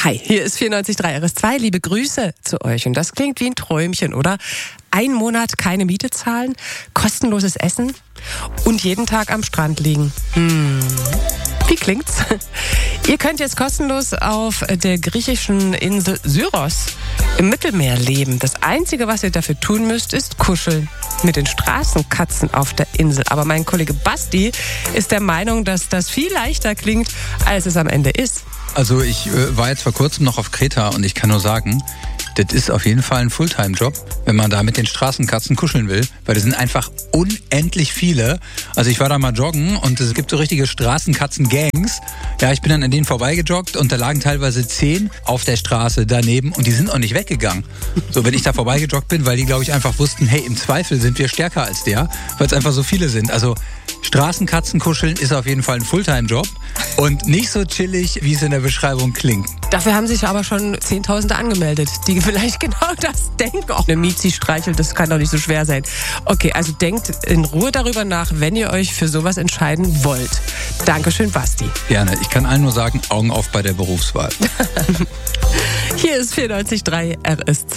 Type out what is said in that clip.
Hi, hier ist 94.3 RS2. Liebe Grüße zu euch. Und das klingt wie ein Träumchen, oder? 1 Monat keine Miete zahlen, kostenloses Essen und jeden Tag am Strand liegen. Wie klingt's? Ihr könnt jetzt kostenlos auf der griechischen Insel Syros im Mittelmeer leben. Das Einzige, was ihr dafür tun müsst, ist kuscheln mit den Straßenkatzen auf der Insel. Aber mein Kollege Basti ist der Meinung, dass das viel leichter klingt, als es am Ende ist. Also ich war jetzt vor kurzem noch auf Kreta und ich kann nur sagen, das ist auf jeden Fall ein Fulltime-Job, wenn man da mit den Straßenkatzen kuscheln will, weil das sind einfach unendlich viele. Also ich war da mal joggen und es gibt so richtige Straßenkatzen-Gangs. Ja, ich bin dann an denen vorbeigejoggt und da lagen teilweise 10 auf der Straße daneben und die sind auch nicht weggegangen. So, wenn ich da vorbeigejoggt bin, weil die, glaube ich, einfach wussten, hey, im Zweifel sind wir stärker als der, weil es einfach so viele sind. Also Straßenkatzen kuscheln ist auf jeden Fall ein Fulltime-Job und nicht so chillig, wie es in der Beschreibung klingt. Dafür haben sich aber schon Zehntausende angemeldet, die vielleicht genau das denken. Oh, eine Miezi streichelt, das kann doch nicht so schwer sein. Okay, also denkt in Ruhe darüber nach, wenn ihr euch für sowas entscheiden wollt. Dankeschön, Basti. Gerne. Ich kann allen nur sagen, Augen auf bei der Berufswahl. Hier ist 94.3 RS2.